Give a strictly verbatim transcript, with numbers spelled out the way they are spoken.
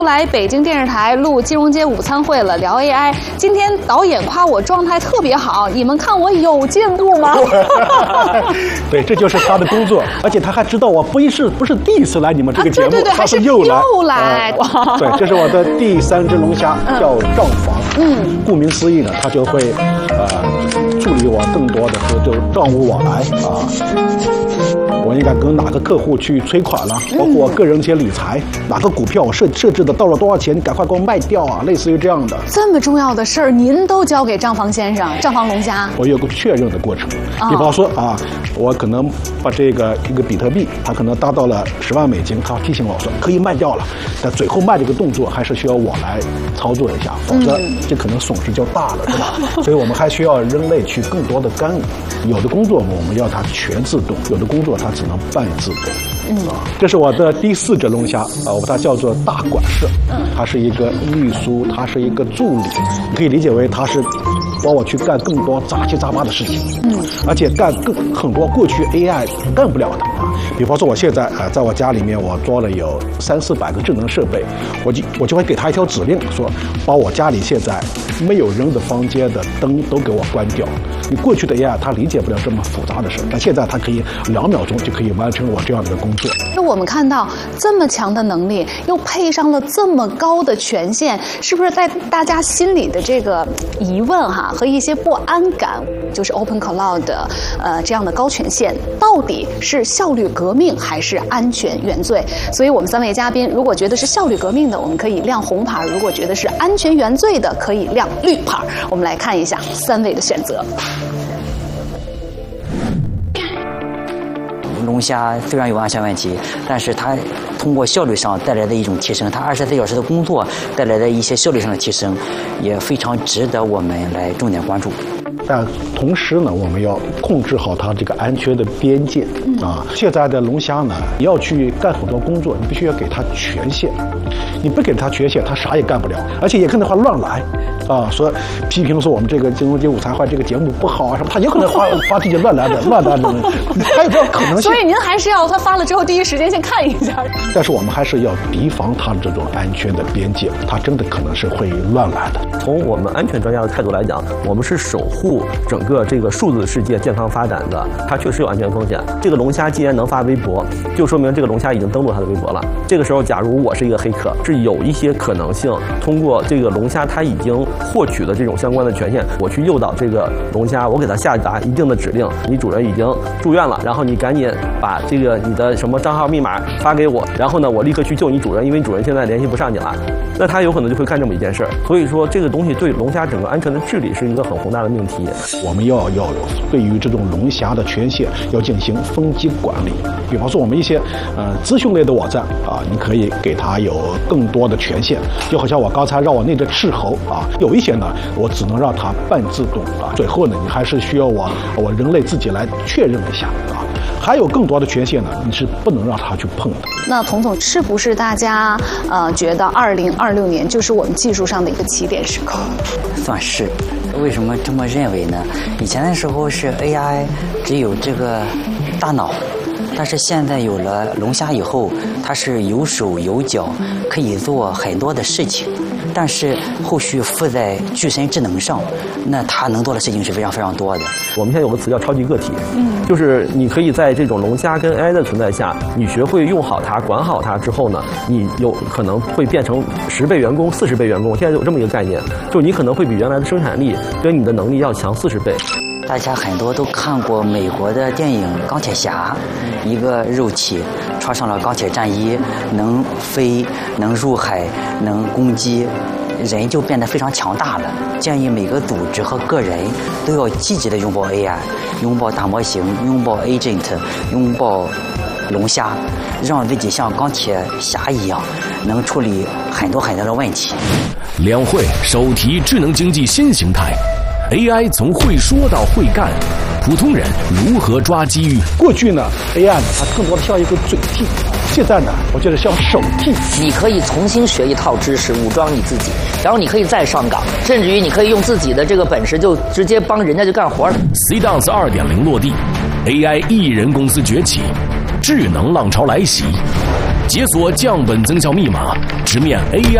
来北京电视台录金融街午餐会了，聊 A I。今天导演夸我状态特别好，你们看我有进步吗？ 对，这就是他的工作，而且他还知道我不是不是第一次来你们这个节目， 啊、对对对， 他是又来又来。 呃、对，这是我的第三只龙虾，叫账房。嗯，顾名思义呢，他就会呃助理我更多的是就账务往来啊。我应该跟哪个客户去催款了，包括我个人一些理财，哪个股票我设设置的到了多少钱，你赶快给我卖掉啊，类似于这样的。 这么重要的事儿，您都交给账房先生、账房龙虾。 我有个确认的过程，比方说啊，我可能把这个一个比特币，它可能达到了十万美金，他提醒我说可以卖掉了，但最后卖这个动作还是需要我来操作一下，否则这可能损失就大了，是吧？所以我们还需要人类去更多的干预。有的工作我们要它全自动，有的工作它只能半自动。嗯，啊，这是我的第四只龙虾啊，我把它叫做大管事，它是一个秘书，它是一个助理，你可以理解为它是帮我去干更多杂七杂八的事情。嗯，而且干更很多过去 A I 干不了的啊。比方说我现在啊，在我家里面我装了有三四百个智能设备，我就我就会给他一条指令，说把我家里现在没有人的房间的灯都给我关掉。你过去的 A I 它理解不了这么复杂的事，但现在它可以两秒钟就可以完成我这样的工作。 那我们看到这么强的能力，又配上了这么高的权限，是不是在大家心里的这个疑问哈和一些不安感，就是 Open Cloud 的呃这样的高权限，到底是效率革命还是安全原罪？所以我们三位嘉宾，如果觉得是效率革命的，我们可以亮红牌；如果觉得是安全原罪的，可以亮绿牌。我们来看一下三位的选择。 龙虾虽然有安全问题，但是它通过效率上带来的一种提升，它二十四小时的工作带来的一些效率上的提升，也非常值得我们来重点关注。 但同时呢，我们要控制好它这个安全的边界啊。现在的龙虾呢，你要去干很多工作，你必须要给它权限。你不给它权限，它啥也干不了，而且也可能会乱来啊。说批评说我们这个金融街午餐会这个节目不好啊什么，他也可能发发这些乱来的乱来的东西，还有这种可能性。 所以您还是要他发了之后第一时间先看一下。 但是我们还是要提防它的这种安全的边界，它真的可能是会乱来的。 从我们安全专家的态度来讲，我们是守护整个这个数字世界健康发展的，它确实有安全风险。这个龙虾既然能发微博，就说明这个龙虾已经登录它的微博了。这个时候，假如我是一个黑客，是有一些可能性通过这个龙虾它已经获取的这种相关的权限，我去诱导这个龙虾，我给它下达一定的指令，你主人已经住院了，然后你赶紧把这个你的什么账号密码发给我，然后呢，我立刻去救你主人，因为你主人现在联系不上你了。那他有可能就会干这么一件事儿。所以说，这个东西对龙虾整个安全的治理是一个很宏大的命题。 我们要要对于这种龙虾的权限要进行分级管理。比方说，我们一些呃资讯类的网站啊，你可以给它有更多的权限，就好像我刚才让我那只斥候啊，有一些呢，我只能让它半自动啊，最后呢，你还是需要我我人类自己来确认一下啊。还有更多的权限呢，你是不能让它去碰的。 那童总，是不是大家呃觉得二零二六年就是我们技术上的一个起点时刻？ 算是。为什么这么认为呢？以前的时候是 A I 只有这个大脑，但是现在有了龙虾以后，它是有手有脚，可以做很多的事情。但是后续附在具身智能上，那它能做的事情是非常非常多的。 我们现在有个词叫超级个体，嗯，就是你可以在这种龙虾跟 A I 的存在下，你学会用好它、管好它之后呢，你有可能会变成十倍员工、四十倍员工。现在有这么一个概念，就是你可能会比原来的生产力跟你的能力要强四十倍。 大家很多都看过美国的电影《钢铁侠》，一个肉体穿上了钢铁战衣，能飞，能入海，能攻击，人就变得非常强大了。建议每个组织和个人都要积极的拥抱 A I， 拥抱大模型，拥抱 agent， 拥抱龙虾，让自己像钢铁侠一样，能处理很多很多的问题。 两会首提智能经济新形态。A I 从会说到会干，普通人如何抓机遇？ 过去呢 ，A I 呢，它更多的像一个嘴替，现在呢，我觉得像手替。 你可以重新学一套知识，武装你自己，然后你可以再上岗，甚至于你可以用自己的这个本事就直接帮人家就干活了。 C D A N S 二点零落地 ，A I 艺人公司崛起，智能浪潮来袭。 解锁降本增效密码，直面 A I。